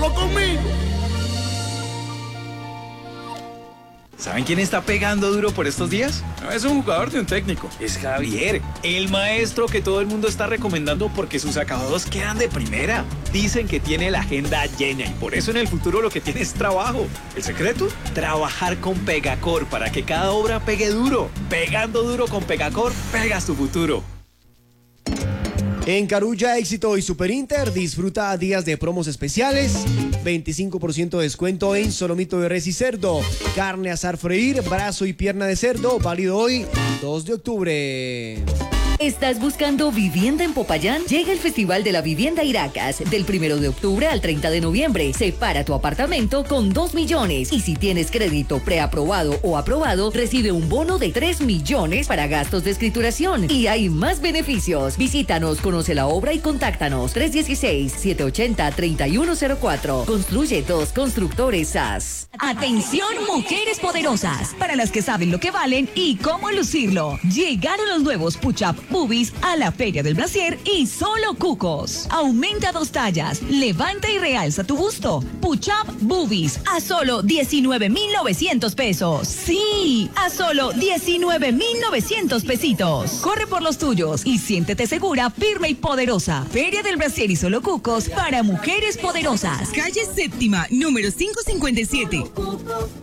o conmigo. ¿Saben quién está pegando duro por estos días? No es un jugador de un técnico, es Javier, el maestro que todo el mundo está recomendando porque sus acabados quedan de primera. Dicen que tiene la agenda llena y por eso en el futuro lo que tiene es trabajo. ¿El secreto? Trabajar con Pegacor para que cada obra pegue duro. Pegando duro con Pegacor, pegas tu futuro. En Carulla, Éxito y Super Inter disfruta días de promos especiales, 25% de descuento en solomito de res y cerdo, carne asar freír, brazo y pierna de cerdo, válido hoy, 2 de octubre. ¿Estás buscando vivienda en Popayán? Llega el Festival de la Vivienda Iracas del 1 de octubre al 30 de noviembre. Separa tu apartamento con 2 millones y si tienes crédito preaprobado o aprobado, recibe un bono de 3 millones para gastos de escrituración. Y hay más beneficios. Visítanos, conoce la obra y contáctanos 316-780-3104. Construye 2 Constructores SAS. Atención, mujeres poderosas, para las que saben lo que valen y cómo lucirlo. Llegaron los nuevos Push-Up Boobies a la Feria del Brasier y solo cucos. Aumenta 2 tallas, levanta y realza tu busto. Push-Up Boobies a solo 19,900 pesos. Sí, a solo 19,900 pesitos. Corre por los tuyos y siéntete segura, firme y poderosa. Feria del Brasier y solo cucos para mujeres poderosas. Calle Séptima, número 557.